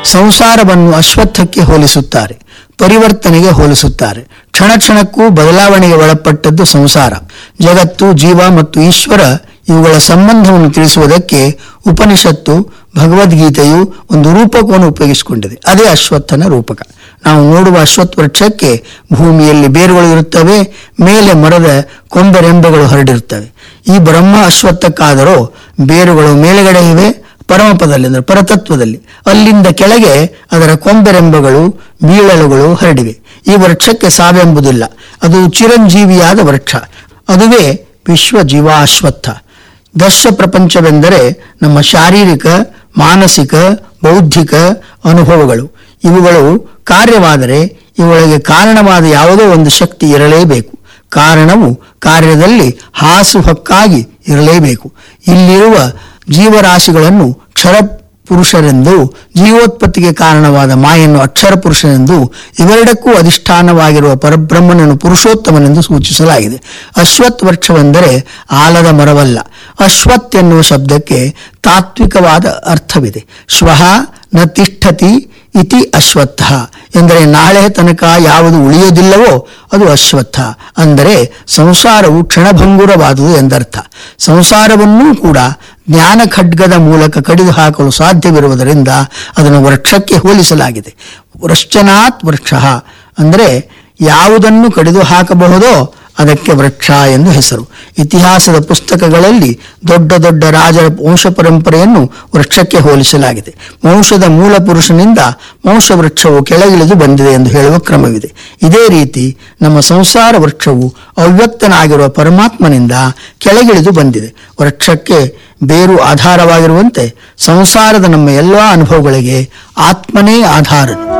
ಸಂಸಾರವನ್ನು ಅಶ್ವತ್ಥಕ್ಕೆ ಹೋಲಿಸುತ್ತಾರೆ, ಪರಿವರ್ತನೆಗೆ ಹೋಲಿಸುತ್ತಾರೆ. ಕ್ಷಣ ಕ್ಷಣಕ್ಕೂ ಬದಲಾವಣೆಗೆ ಒಳಪಟ್ಟದ್ದು ಸಂಸಾರ. ಜಗತ್ತು, ಜೀವ ಮತ್ತು ಈಶ್ವರ ಇವುಗಳ ಸಂಬಂಧವನ್ನು ತಿಳಿಸುವುದಕ್ಕೆ ಉಪನಿಷತ್ತು, ಭಗವದ್ಗೀತೆಯು ಒಂದು ರೂಪಕವನ್ನು ಉಪಯೋಗಿಸಿಕೊಂಡಿದೆ. ಅದೇ ಅಶ್ವತ್ಥನ ರೂಪಕ. ನಾವು ನೋಡುವ ಅಶ್ವತ್ಥ ವೃಕ್ಷಕ್ಕೆ ಭೂಮಿಯಲ್ಲಿ ಬೇರುಗಳು ಇರುತ್ತವೆ, ಮೇಲೆ ಮರದ ಕೊಂಬೆರೆಂಬೆಗಳು ಹರಡಿರುತ್ತವೆ. ಈ ಬ್ರಹ್ಮ ಅಶ್ವತ್ಥಕ್ಕಾದರೂ ಬೇರುಗಳು ಮೇಲುಗಡೆ ಇವೆ, ಪರಮಪದಲ್ಲಿ ಅಂದರೆ ಪರತತ್ವದಲ್ಲಿ. ಅಲ್ಲಿಂದ ಕೆಳಗೆ ಅದರ ಕೊಂಬೆರೆಂಬೆಗಳು, ಬೀಳಲುಗಳು ಹರಡಿವೆ. ಈ ವೃಕ್ಷಕ್ಕೆ ಸಾವೆಂಬುದಿಲ್ಲ. ಅದು ಚಿರಂಜೀವಿಯಾದ ವೃಕ್ಷ. ಅದುವೇ ವಿಶ್ವ ಜೀವಾಶ್ವತ್ಥ. ದಶ ಪ್ರಪಂಚವೆಂದರೆ ನಮ್ಮ ಶಾರೀರಿಕ, ಮಾನಸಿಕ, ಬೌದ್ಧಿಕ ಅನುಭವಗಳು. ಇವುಗಳು ಕಾರ್ಯವಾದರೆ ಇವುಗಳಿಗೆ ಕಾರಣವಾದ ಯಾವುದೋ ಒಂದು ಶಕ್ತಿ ಇರಲೇಬೇಕು. ಕಾರಣವು ಕಾರ್ಯದಲ್ಲಿ ಹಾಸುಹೊಕ್ಕಾಗಿ ಇರಲೇಬೇಕು. ಇಲ್ಲಿರುವ ಜೀವರಾಶಿಗಳನ್ನು ಕ್ಷರ ಪುರುಷರೆಂದು, ಜೀವೋತ್ಪತ್ತಿಗೆ ಕಾರಣವಾದ ಮಾಯನ್ನು ಅಕ್ಷರ ಪುರುಷನೆಂದು, ಇವೆರಡಕ್ಕೂ ಅಧಿಷ್ಠಾನವಾಗಿರುವ ಪರಬ್ರಹ್ಮನನ್ನು ಪುರುಷೋತ್ತಮನೆಂದು ಸೂಚಿಸಲಾಗಿದೆ. ಅಶ್ವತ್ಥ ವೃಕ್ಷವೆಂದರೆ ಆಲದ ಮರವಲ್ಲ. ಅಶ್ವತ್ ಎನ್ನುವ ಶಬ್ದಕ್ಕೆ ತಾತ್ವಿಕವಾದ ಅರ್ಥವಿದೆ. ಶ್ವಃ ನ ತಿಷ್ಠತಿ ಇತಿ ಅಶ್ವತ್ಥ ಎಂದರೆ ನಾಳೆ ತನಕ ಯಾವುದು ಉಳಿಯುವುದಿಲ್ಲವೋ ಅದು ಅಶ್ವತ್ಥ. ಅಂದರೆ ಸಂಸಾರವು ಕ್ಷಣಭಂಗುರವಾದುದು ಎಂದರ್ಥ. ಸಂಸಾರವನ್ನೂ ಕೂಡ ಜ್ಞಾನ ಖಡ್ಗದ ಮೂಲಕ ಕಡಿದು ಹಾಕಲು ಸಾಧ್ಯವಿರುವುದರಿಂದ ಅದನ್ನು ವೃಕ್ಷಕ್ಕೆ ಹೋಲಿಸಲಾಗಿದೆ. ವೃಶ್ಚನಾತ್ ವೃಕ್ಷ ಅಂದರೆ ಯಾವುದನ್ನು ಕಡಿದು ಹಾಕಬಹುದೋ ಅದಕ್ಕೆ ವೃಕ್ಷ ಎಂದು ಹೆಸರು. ಇತಿಹಾಸದ ಪುಸ್ತಕಗಳಲ್ಲಿ ದೊಡ್ಡ ದೊಡ್ಡ ರಾಜರ ವಂಶ ಪರಂಪರೆಯನ್ನು ವೃಕ್ಷಕ್ಕೆ ಹೋಲಿಸಲಾಗಿದೆ. ವಂಶದ ಮೂಲ ಪುರುಷನಿಂದ ವಂಶ ವೃಕ್ಷವು ಕೆಳಗಿಳಿದು ಬಂದಿದೆ ಎಂದು ಹೇಳುವ ಕ್ರಮವಿದೆ. ಇದೇ ರೀತಿ ನಮ್ಮ ಸಂಸಾರ ವೃಕ್ಷವು ಅವ್ಯಕ್ತನಾಗಿರುವ ಪರಮಾತ್ಮನಿಂದ ಕೆಳಗಿಳಿದು ಬಂದಿದೆ. ವೃಕ್ಷಕ್ಕೆ ಬೇರು ಆಧಾರವಾಗಿರುವಂತೆ ಸಂಸಾರದ ನಮ್ಮ ಎಲ್ಲ ಅನುಭವಗಳಿಗೆ ಆತ್ಮನೇ ಆಧಾರ.